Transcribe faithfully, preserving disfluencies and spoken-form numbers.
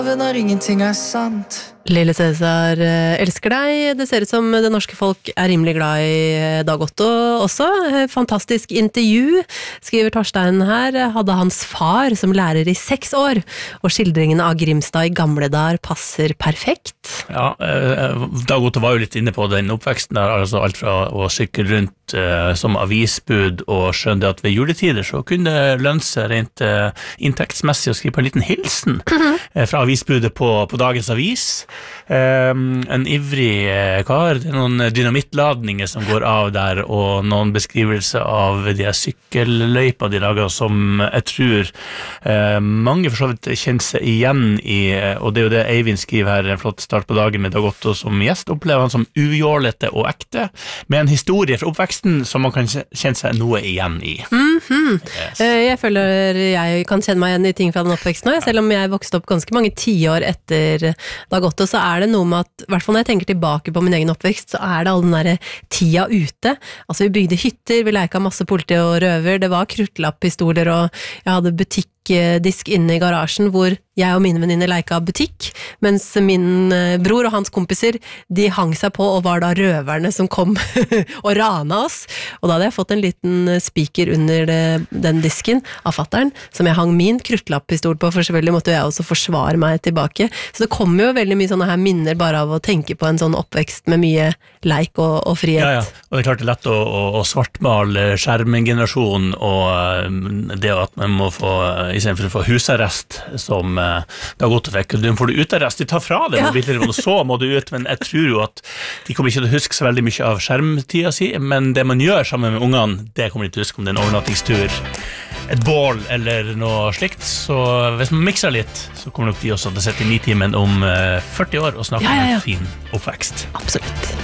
Når ingenting er sant. Lille Cæsar elsker deg. Det ser ut som det norske folk er rimelig glad i Dag Otto også. Fantastisk intervju, skriver Torstein her. Hadde hans far som lærer i seks år, og skildringene av Grimstad i gamle dager passer perfekt. Ja, Dag Otto var jo litt inne på den oppveksten der, altså alt fra å sykle rundt eh, som avisbud og skjønne at ved juletider så kunne det lønne seg rent eh, inntektsmessig å skrive på en liten hilsen mm-hmm. eh, fra avisbudet på, på dagens avis. Um, en ivrig uh, kar, det er noen dynamittladninger som går av der, og noen beskrivelser av de sykkelløypa de lager, som jeg tror uh, mange for så vidt kjenner seg igjen i, uh, og det er jo det Eivind skriver her, en flott start på dagen med Dag Otto som gjest, opplever han som ujålete og ekte, med en historie fra oppveksten som man kan kjenne seg noe igjen i. Mm-hmm. Yes. Uh, jeg føler jeg kan kjenne meg igjen i ting fra den oppveksten også, selv om jeg vokste opp ganske mange tiår etter Dag Otto, så er det noe med at, i hvert fall når jeg tenker tilbake på min egen oppvekst, så er det all den der tida ute. Altså vi bygde hytter, vi leika masse politi og røver, det var kruttlapppistoler, og jeg hadde butikkdisk inne i garasjen, hvor jeg og mine venninner leika butikk, mens min bror og hans kompiser, de hang seg på og var da røverne som kom og rana oss. Og da hadde jeg fått en liten speaker under det, den disken av fatteren, som jeg hang min kruttlappistol på, for selvfølgelig måtte jeg også forsvare meg tilbake. Så det kommer jo veldig mye sånne her minner bare av å tenke på en sånn oppvekst med mye leik og, og frihet. Ja, ja. Og det er klart det er lett å, å, å svartmale skjermengenerasjonen, og det at man må få, i stedet for å få husarrest, som Dag Otto fikk, du får du utarrest, de tar fra det, ja. Og så må du ut, men jeg tror jo at de kommer ikke til å huske så veldig mye av skjermtida si, men det man gjør sammen med ungene, det kommer de til å huske, om det er en overnattingstur, et bål eller noe slikt. Så hvis man mikser litt, så kommer nok de også til å sette i Nitimen om førti år og snakke ja, ja, ja. om en fin oppvekst. Absolutt.